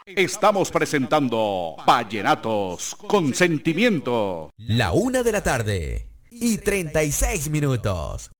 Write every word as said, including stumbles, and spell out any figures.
Estamos presentando Vallenatos con Sentimiento. La una de la tarde y treinta y seis minutos.